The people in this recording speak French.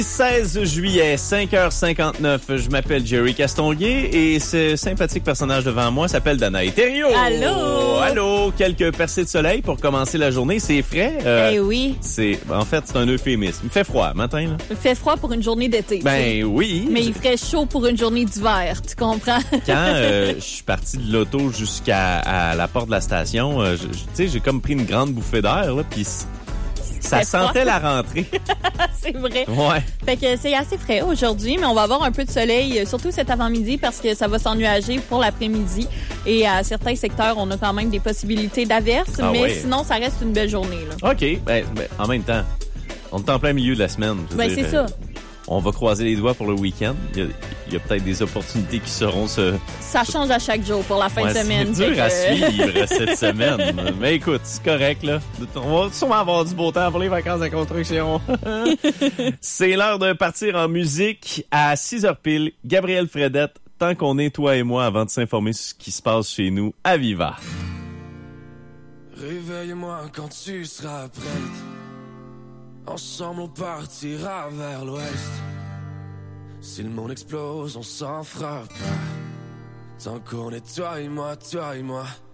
16 juillet, 5h59. Je m'appelle Jerry Castonguay et ce sympathique personnage devant moi s'appelle Danae Thériault. Allô? Allô? Quelques percées de soleil pour commencer la journée. C'est frais? Eh oui. C'est un euphémisme. Il fait froid matin, là. Il fait froid pour une journée d'été. Ben oui. Mais il ferait chaud pour une journée d'hiver, tu comprends? Quand je suis parti de l'auto jusqu'à la porte de la station, tu sais, j'ai comme pris une grande bouffée d'air, là, puis ça sentait la rentrée. C'est vrai. Ouais. Fait que c'est assez frais aujourd'hui, mais on va avoir un peu de soleil, surtout cet avant-midi, parce que ça va s'ennuager pour l'après-midi. Et à certains secteurs, on a quand même des possibilités d'averses, mais sinon, ça reste une belle journée, là. OK. Ben, en même temps, on est en plein milieu de la semaine. Ben, c'est ça. On va croiser les doigts pour le week-end. Il y a peut-être des opportunités qui seront Ça change à chaque jour pour la fin de semaine. C'est dur à suivre cette semaine. Mais écoute, c'est correct, là. On va sûrement avoir du beau temps pour les vacances de construction. C'est l'heure de partir en musique à 6h pile. Gabriel Fredette, tant qu'on est toi et moi, avant de s'informer sur ce qui se passe chez nous à Viva. Réveille-moi quand tu seras prête. Ensemble on partira vers l'ouest. Si le monde explose, on s'en fera pas. Tant qu'on est toi et moi, toi et moi.